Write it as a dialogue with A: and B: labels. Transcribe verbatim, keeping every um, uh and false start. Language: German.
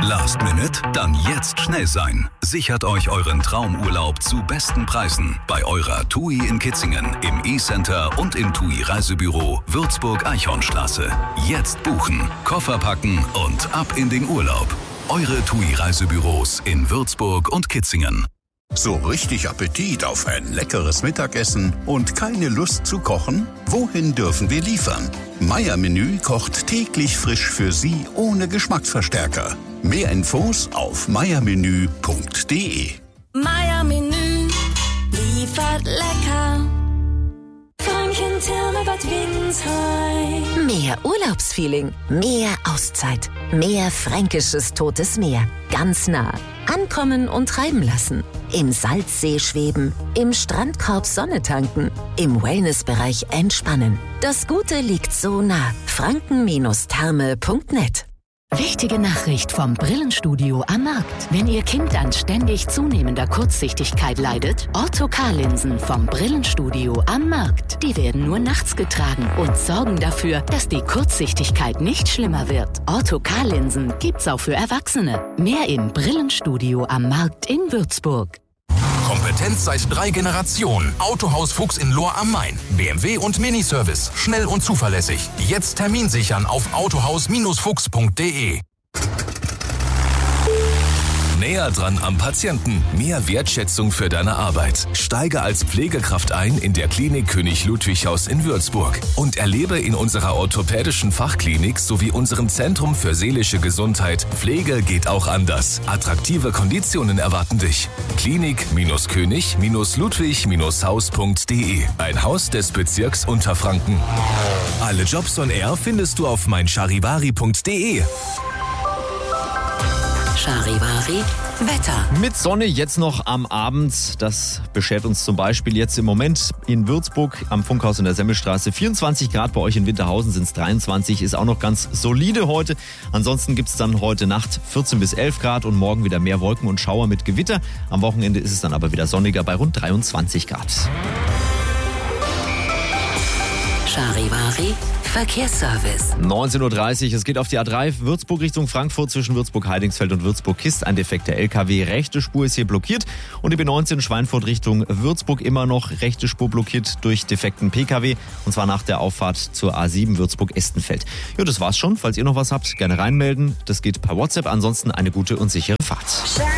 A: Last Minute? Dann jetzt schnell sein. Sichert euch euren Traumurlaub zu besten Preisen bei eurer TUI in Kitzingen, im E-Center und im TUI Reisebüro Würzburg-Eichhornstraße. Jetzt buchen, Koffer packen und ab in den Urlaub. Eure TUI Reisebüros in Würzburg und Kitzingen.
B: So richtig Appetit auf ein leckeres Mittagessen und keine Lust zu kochen? Wohin dürfen wir liefern? Meier Menü kocht täglich frisch für Sie ohne Geschmacksverstärker. Mehr Infos auf meiermenü punkt de.
C: Meier Menü liefert lecker. Franken-Therme Bad Windsheim.
D: Mehr Urlaubsfeeling, mehr Auszeit, mehr fränkisches Totes Meer. Ganz nah. Ankommen und treiben lassen. Im Salzsee schweben, im Strandkorb Sonne tanken, im Wellnessbereich entspannen. Das Gute liegt so nah. franken Therme punkt net.
E: Wichtige Nachricht vom Brillenstudio am Markt. Wenn Ihr Kind an ständig zunehmender Kurzsichtigkeit leidet, Ortho-K-Linsen vom Brillenstudio am Markt. Die werden nur nachts getragen und sorgen dafür, dass die Kurzsichtigkeit nicht schlimmer wird. Ortho-K-Linsen gibt's auch für Erwachsene. Mehr im Brillenstudio am Markt in Würzburg.
F: Kompetenz seit drei Generationen. Autohaus Fuchs in Lohr am Main. B M W und Miniservice. Schnell und zuverlässig. Jetzt Termin sichern auf autohaus Fuchs punkt de.
G: Näher dran am Patienten. Mehr Wertschätzung für deine Arbeit. Steige als Pflegekraft ein in der Klinik König Ludwig Haus in Würzburg und erlebe in unserer orthopädischen Fachklinik sowie unserem Zentrum für seelische Gesundheit Pflege geht auch anders. Attraktive Konditionen erwarten dich. Klinik-König Ludwig Haus punkt de. Ein Haus des Bezirks Unterfranken. Alle Jobs on Air findest du auf mein charivari punkt de.
E: Charivari Wetter.
H: Mit Sonne jetzt noch am Abend. Das beschert uns zum Beispiel jetzt im Moment in Würzburg am Funkhaus in der Semmelstraße. vierundzwanzig Grad, bei euch in Winterhausen sind es dreiundzwanzig. Ist auch noch ganz solide heute. Ansonsten gibt es dann heute Nacht vierzehn bis elf Grad und morgen wieder mehr Wolken und Schauer mit Gewitter. Am Wochenende ist es dann aber wieder sonniger bei rund dreiundzwanzig Grad.
E: Charivari Verkehrsservice.
H: neunzehn Uhr dreißig, es geht auf die A drei Würzburg Richtung Frankfurt zwischen Würzburg-Heidingsfeld und Würzburg-Kist. Ein defekter L K W, rechte Spur ist hier blockiert. Und die B neunzehn Schweinfurt Richtung Würzburg immer noch rechte Spur blockiert durch defekten P K W. Und zwar nach der Auffahrt zur A sieben Würzburg-Estenfeld. Ja, das war's schon. Falls ihr noch was habt, gerne reinmelden. Das geht per WhatsApp. Ansonsten eine gute und sichere Fahrt.